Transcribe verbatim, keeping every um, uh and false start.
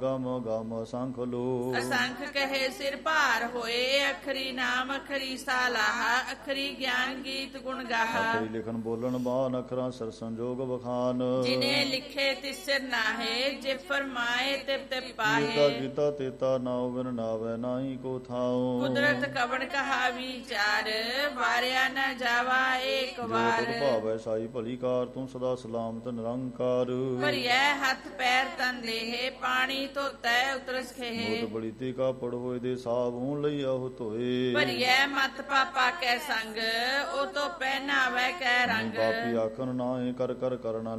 ਗਮ ਗਮ ਅਸੰਖ ਲੋ। ਅਸੰਖ ਕਹੇ ਸਿਰ ਭਾਰ ਹੋਏ, ਅਖਰੀ ਨਾਮ ਅਖਰੀ ਸਾਲਾਹ, ਅਖਰੀ ਗਿਆਨ ਗੀਤ ਗੁਣ ਗਾਹਾ। ਅਖਰੀ ਲਿਖਣ ਬੋਲਣ ਬਾਨ, ਅਖਰਾਂ ਸਿਰ ਸੰਜੋਗ ਬਖਾਨ। ਜਿਨੇ ਲਿਖੇ ਤਿਸ ਸਿਰ ਨਾਹੇ, ਜੇ ਫਰਮਾਏ ਤਿਪ ਤਿਪ ਕੀਤਾ ਪਾਹੇ। ਕੀਤਾ ਤੇਤਾ ਨਾਉ ਬਿਨ ਨਾਵੇ ਨਾਹੀ ਕੋ ਥਾਉ। ਕੁਦਰਤ ਕਵਣ ਕਹਾ ਵਿਚਾਰ, ਵਾਰਿਆ ਨ ਜਾਵਾ ਏਕ ਵਾਰ। ਜੋ ਭਾਵੈ ਸਾਈ ਭਲੀ ਕਾਰ, ਤੂੰ ਸਦਾ ਸਲਾਮਤ ਨਿਰੰਕਾਰ। ਭਰਿਐ ਹੱਥ ਪੈਰ ਤਨ ਦੇਹ, ਪਾਣੀ ਧੋਤੈ ਉਤਰਸ ਖੇਹ। ਬਹੁਤ ਬੜੀ ਤੇ ਕਾਪੜ ਹੋਏ ਦੇ ਸਾਬੂਨ ਲਈ ਆਹੁ ਧੋਏ। ਭਰਿਐ ਮਤ ਪਾਪਾ ਕੈ ਸੰਗ, ਉਹ ਤੋਂ ਪਹਿਨਾਵੈ ਕੈ ਰੰਗ। ਪਾਪੀ ਆਖਣ ਨਾਹੀ ਕਰ ਕਰ ਕਰਨਾ